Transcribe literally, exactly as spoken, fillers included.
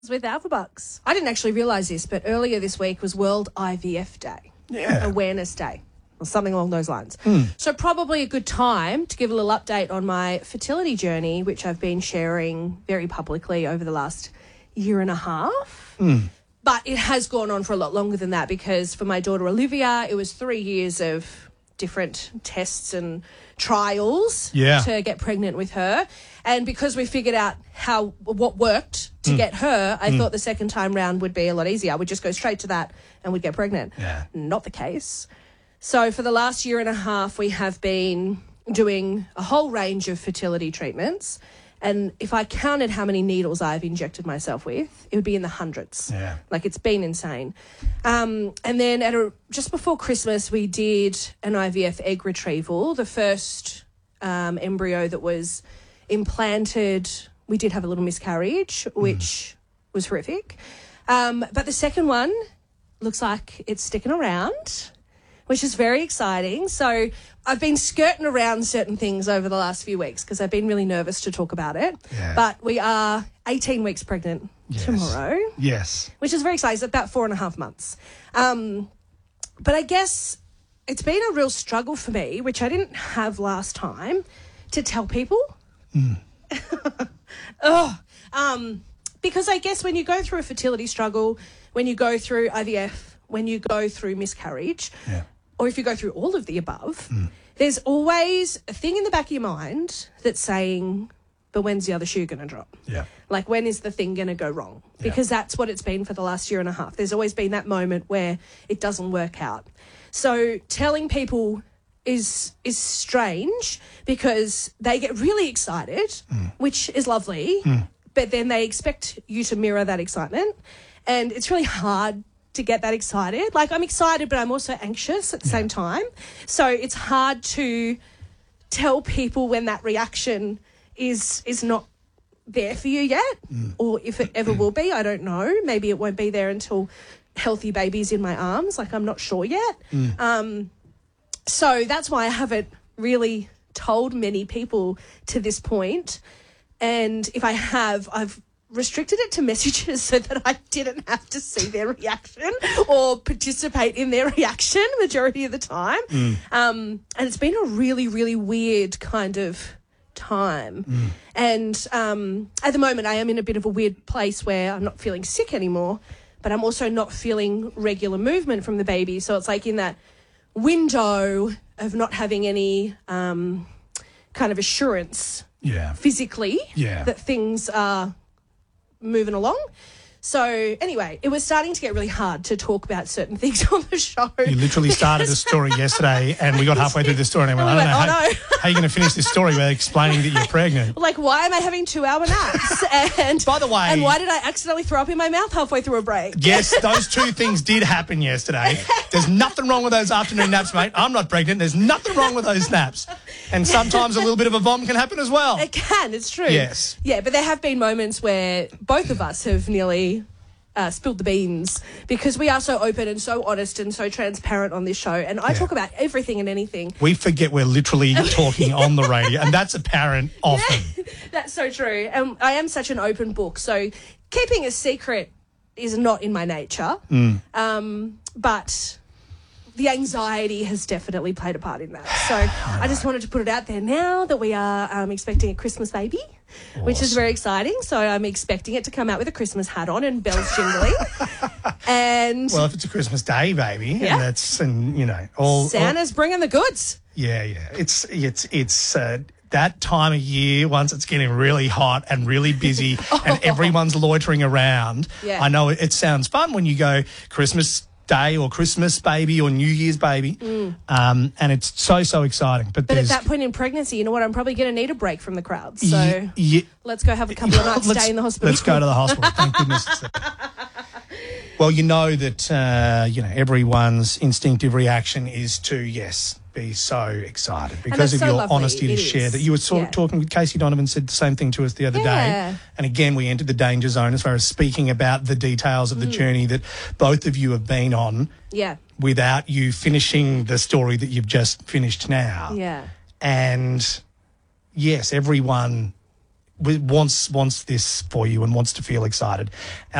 With AlphaBucks. I didn't actually realise this, but earlier this week was World I V F Day. Yeah. Awareness Day, or something along those lines. Mm. So probably a good time to give a little update on my fertility journey, which I've been sharing very publicly over the last year and a half. Mm. But it has gone on for a lot longer than that, because for my daughter Olivia, it was three years of different tests and trials yeah. to get pregnant with her. And because we figured out how what worked to mm. get her, I mm. thought the second time round would be a lot easier. We'd just go straight to that and we'd get pregnant. Yeah. Not the case. So for the last year and a half, we have been doing a whole range of fertility treatments. And if I counted how many needles I've injected myself with, it would be in the hundreds. Yeah. Like, it's been insane. Um, and then at a, just before Christmas, we did an I V F egg retrieval. The first um, embryo that was implanted, we did have a little miscarriage, which mm. was horrific. Um, but the second one looks like it's sticking around, which is very exciting. So I've been skirting around certain things over the last few weeks because I've been really nervous to talk about it. Yeah. But we are eighteen weeks pregnant yes. tomorrow. Yes. Which is very exciting. It's about four and a half months. Um, but I guess it's been a real struggle for me, which I didn't have last time, to tell people. Mm. oh, um, because I guess when you go through a fertility struggle, when you go through I V F, when you go through miscarriage, yeah. or if you go through all of the above, mm. there's always a thing in the back of your mind that's saying, but when's the other shoe going to drop? Yeah. Like, when is the thing going to go wrong? Yeah. Because that's what it's been for the last year and a half. There's always been that moment where it doesn't work out. So telling people is is strange because they get really excited, mm. which is lovely, mm. but then they expect you to mirror that excitement. And it's really hard to get that excited. Like, I'm excited, but I'm also anxious at the yeah. same time. So it's hard to tell people when that reaction is is not there for you yet, mm. or if it ever will be, I don't know. Maybe it won't be there until healthy baby's in my arms. Like, I'm not sure yet. Mm. Um, so that's why I haven't really told many people to this point. And if I have, I've restricted it to messages so that I didn't have to see their reaction or participate in their reaction majority of the time. Mm. Um, and it's been a really, really weird kind of time. Mm. And um, at the moment, I am in a bit of a weird place where I'm not feeling sick anymore, but I'm also not feeling regular movement from the baby. So it's like in that window of not having any um, kind of assurance yeah. physically yeah. that things are moving along. So anyway, it was starting to get really hard to talk about certain things on the show. You literally started a story yesterday and we got halfway through the story and I went, and we I don't went, know, oh, how, no. how are you going to finish this story without explaining that you're pregnant? Like, why am I having two-hour naps? And by the way, and why did I accidentally throw up in my mouth halfway through a break? Yes, those two things did happen yesterday. There's nothing wrong with those afternoon naps, mate. I'm not pregnant. There's nothing wrong with those naps. And sometimes a little bit of a vom can happen as well. It can, it's true. Yes. Yeah, but there have been moments where both of us have nearly uh, spilled the beans because we are so open and so honest and so transparent on this show. And I yeah. talk about everything and anything. We forget we're literally talking on the radio, and that's apparent often. Yeah, that's so true. And I am such an open book. So keeping a secret is not in my nature. Mm. Um, but the anxiety has definitely played a part in that. So I just wanted to put it out there now that we are um, expecting a Christmas baby, awesome. Which is very exciting. So I'm expecting it to come out with a Christmas hat on and bells jingling. And well, if it's a Christmas Day baby, yeah. and that's and you know all Santa's all, bringing the goods. Yeah, yeah. It's it's it's. Uh, that time of year, once it's getting really hot and really busy oh. and everyone's loitering around, yeah. I know it, it sounds fun when you go Christmas Day or Christmas baby or New Year's baby, mm. um, and it's so, so exciting. But, but at that point in pregnancy, you know what, I'm probably going to need a break from the crowd. So y- y- let's go have a couple of nights stay in the hospital. Let's go to the hospital. Thank goodness it's there. Well, you know that, uh, you know, everyone's instinctive reaction is to, yes, be so excited because of so your lovely. honesty to it share is. that. You were sort yeah. of talking with Casey Donovan, said the same thing to us the other yeah. day. And again, we entered the danger zone as far as speaking about the details of the mm. journey that both of you have been on yeah. without you finishing the story that you've just finished now. Yeah. And yes, everyone w- wants wants this for you and wants to feel excited.